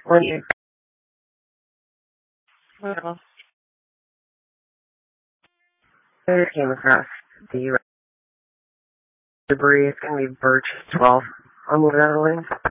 When you well, I came across the debris, it's going to be Birch 12 on the Netherlands.